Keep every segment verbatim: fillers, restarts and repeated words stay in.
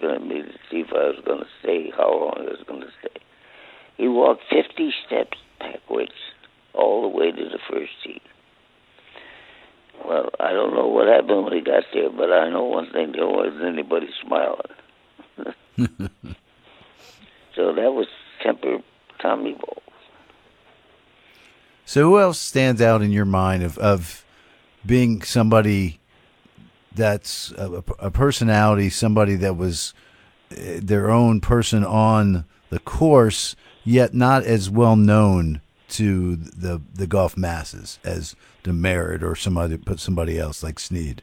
looking at me to see if I was going to stay, how long I was going to stay. He walked fifty steps backwards all the way to the first tee. Well, I don't know what happened when he got there, but I know one thing, there wasn't anybody smiling. So that was Temper Tommy Bowles. So who else stands out in your mind of, of being somebody that's a, a personality, somebody that was their own person on the course, yet not as well known to the the golf masses as Demerit or somebody put somebody else like Snead?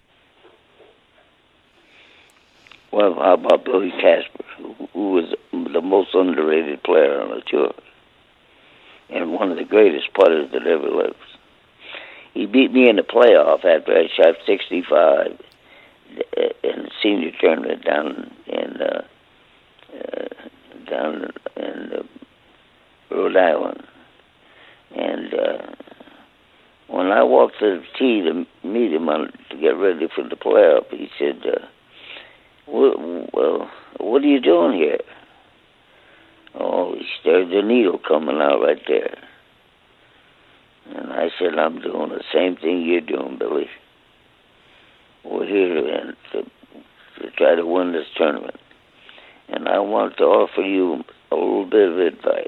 Well, how about Billy Casper, who, who was the most underrated player on the tour and one of the greatest putters that ever lived. He beat me in the playoff after I shot sixty-five in the senior tournament down in uh, uh, down in uh, Rhode Island. And uh, when I walked to the tee to meet him on, to get ready for the playoff, he said, uh, well, well, what are you doing here? Oh, there's the needle coming out right there. And I said, I'm doing the same thing you're doing, Billy. We're here to, to, to try to win this tournament. And I want to offer you a little bit of advice.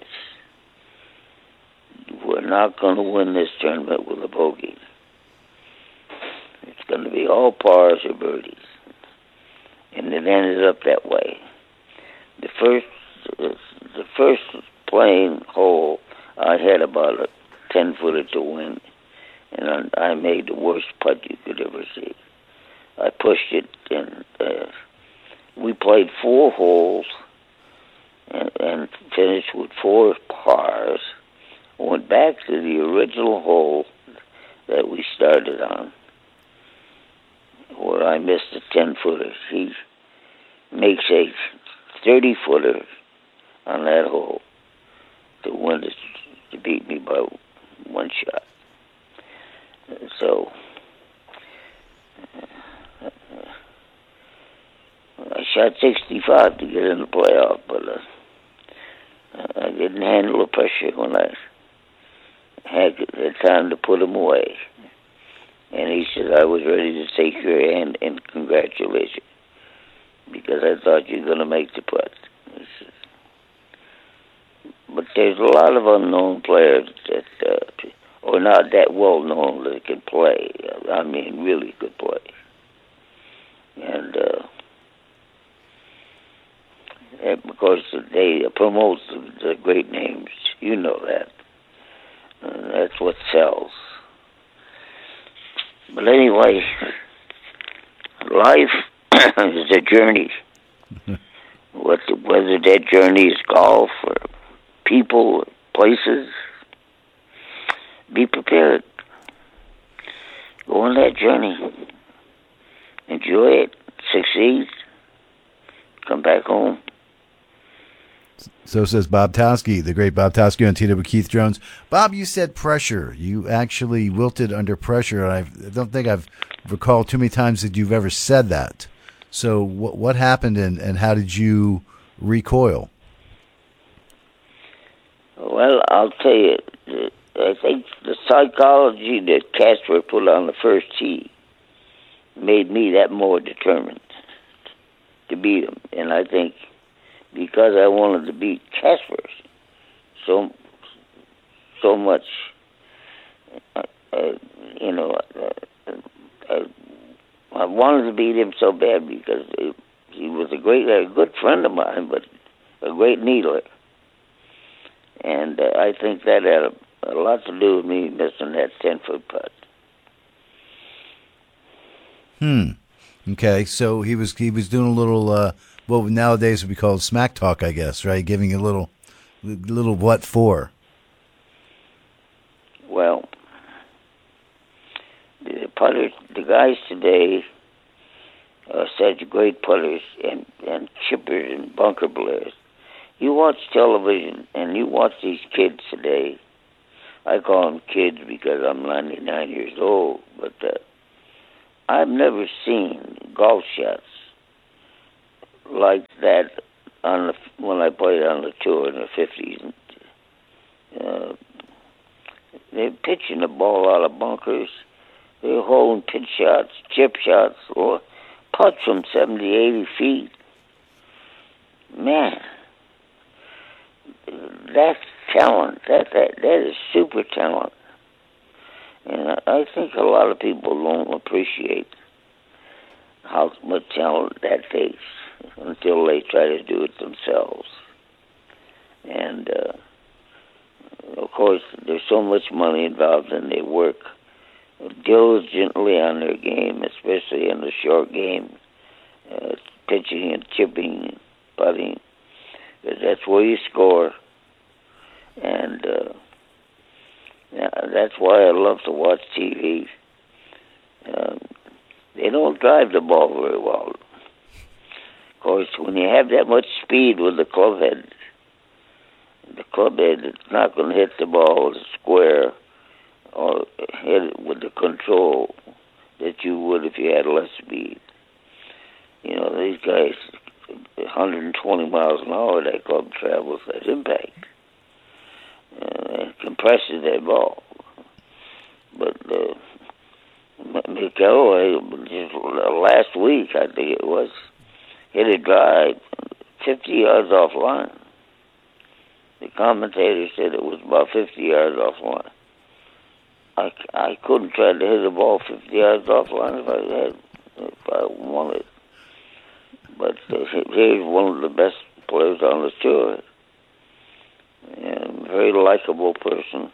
We're not going to win this tournament with a bogey. It's going to be all pars or birdies. And it ended up that way. The first, the first playing hole, I had about a ten-footer to win, and I, I made the worst putt you could ever see. I pushed it, and uh, we played four holes and, and finished with four pars. Went back to the original hole that we started on, where I missed a ten-footer. He makes a thirty-footer on that hole to win this, to beat me by one shot. So I shot sixty-five to get in the playoff, but uh, I didn't handle the pressure when I had the time to put him away. And he said, I was ready to take your hand and congratulate you, because I thought you were going to make the putt. Said, but there's a lot of unknown players that, uh, or not that well known, that can play. I mean, really could play. And, uh, and because they promote the, the great names, you know that. And that's what sells. But anyway, life is a journey. What, whether that journey is golf or people, or places, be prepared. Go on that journey. Enjoy it. Succeed. Come back home. So says Bob Towski, the great Bob Towski on T W Keith Jones. Bob, you said pressure. You actually wilted under pressure. I don't think I've recalled too many times that you've ever said that. So what what happened, and, and how did you recoil? Well, I'll tell you, I think the psychology that Casper put on the first tee made me that more determined to beat him. And I think because I wanted to beat Casper so so much, uh, uh, you know, uh, uh, I wanted to beat him so bad because it, he was a great, a good friend of mine, but a great needler. And uh, I think that had a, a lot to do with me missing that ten-foot putt. Hmm. Okay, so he was he was doing a little, uh, what nowadays would be called smack talk, I guess, right? Giving a little, little what for? Well, the putters, the guys today are such great putters and, and chippers and bunker players. You watch television and you watch these kids today. I call them kids because I'm ninety-nine years old, but uh, I've never seen golf shots like that on the when I played on the tour in the fifties. Uh, they're pitching the ball out of bunkers. They're holding pitch shots, chip shots, or putts from seventy, eighty feet. Man, that's talent. That that that is super talent. And I, I think a lot of people don't appreciate how much talent that takes until they try to do it themselves. And uh, of course, there's so much money involved, and they work diligently on their game, especially in the short game, uh, pitching and chipping, putting. That's where you score, and uh, yeah, that's why I love to watch T V. Um, they don't drive the ball very well. Of course, when you have that much speed with the club head, the club head is not going to hit the ball square or hit it with the control that you would if you had less speed. You know, these guys, one hundred twenty miles an hour, that club travels at impact. Uh, it compresses that ball. But uh, McElroy, just last week, I think it was, hit a drive fifty yards off line. The commentator said it was about fifty yards off line. I, I couldn't try to hit the ball fifty yards off line if I had, if I wanted. But uh, he's one of the best players on the tour. And very likable person.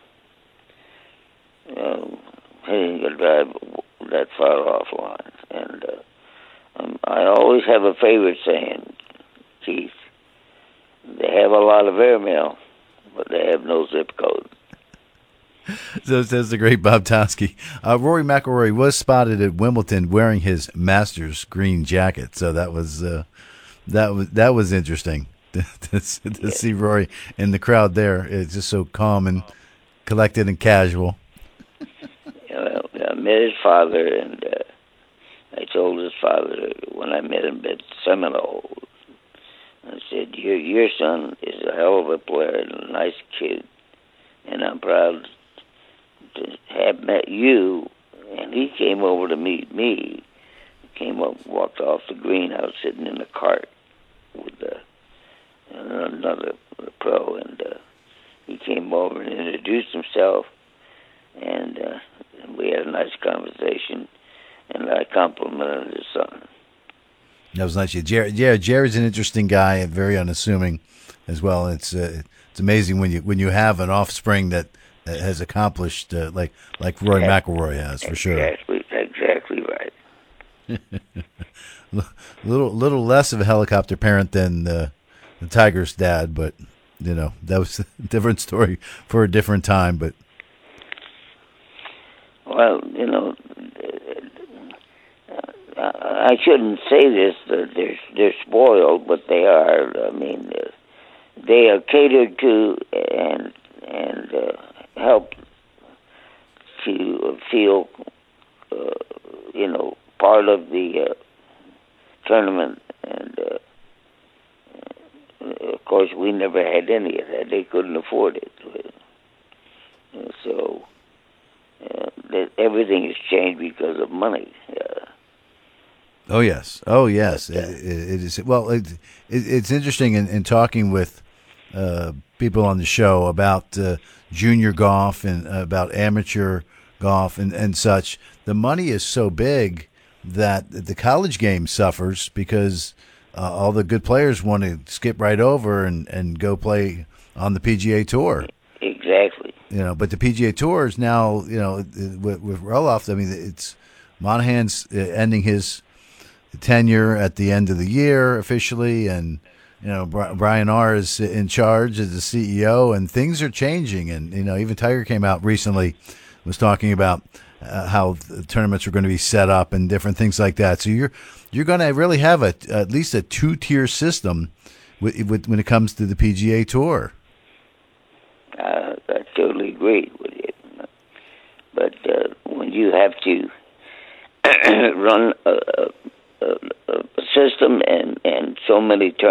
Um, hitting a drive that far off line. And uh, um, I always have a favorite saying, Keith. They have a lot of airmail, but they have no zip code. So says the great Bob Toski. Uh, Rory McIlroy was spotted at Wimbledon wearing his Masters green jacket, so that was uh, that was that was interesting to, to, to Yeah. see Rory in the crowd there. It's just so calm and collected and casual. You know, I met his father, and uh, I told his father when I met him at Seminole, I said, your, your son is a hell of a player and a nice kid, and I'm proud to have met you. And he came over to meet me. He came up, walked off the green. I was sitting in the cart with uh, another pro, and uh, he came over and introduced himself, and uh, we had a nice conversation, and I complimented his son. That was nice. Yeah, Jared, yeah, Jared's an interesting guy and very unassuming as well. It's uh, it's amazing when you when you have an offspring that, that has accomplished uh, like like Roy Yeah. McIlroy has for sure. Exactly, exactly right. little little less of a helicopter parent than uh, the Tiger's dad, but you know that was a different story for a different time. But Well, you know, I shouldn't say this, that they're, they're spoiled, but they are. I mean, uh, they are catered to and and uh, help to feel, uh, you know, part of the uh, tournament. And, uh, of course, we never had any of that. They couldn't afford it. Uh, so uh, that everything has changed because of money. Uh, oh yes, oh yes, But, uh, it, it is. Well, it, it, it's interesting in, in talking with uh, people on the show about uh, junior golf and about amateur golf and, and such. The money is so big that the college game suffers because uh, all the good players want to skip right over and, and go play on the P G A Tour. exactly. You know, but the P G A Tour is now, you know, with, with Roloff, I mean, it's Monahan's uh, ending his tenure at the end of the year officially, and you know Brian R is in charge as the C E O, and things are changing. And you know, even Tiger came out recently, was talking about uh, how the tournaments are going to be set up and different things like that. So you're you're going to really have a at least a two tier system with, with, when it comes to the P G A Tour. Uh, I totally agree with you. But uh, when you have to run a, a, uh, uh, system and and so many